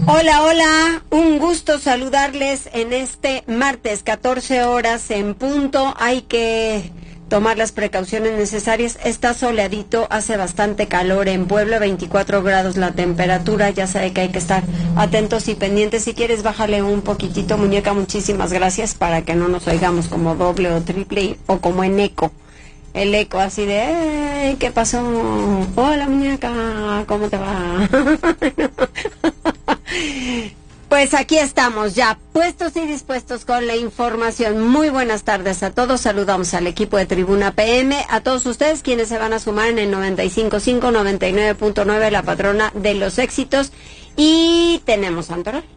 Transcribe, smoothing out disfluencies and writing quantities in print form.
Hola, hola, un gusto saludarles en este martes, 14 horas en punto. Hay que tomar las precauciones necesarias. Está soleadito, hace bastante calor en Puebla, 24 grados la temperatura. Ya sabe que hay que estar atentos y pendientes. Si quieres, bájale un poquitito, muñeca, muchísimas gracias, para que no nos oigamos como doble o triple o como en eco. El eco así de, ¿qué pasó? Hola, muñeca, ¿cómo te va? Pues aquí estamos ya, puestos y dispuestos con la información. Muy buenas tardes a todos. Saludamos al equipo de Tribuna PM, a todos ustedes quienes se van a sumar en el 95.5, 99.9, la patrona de los éxitos. Y tenemos Santoral.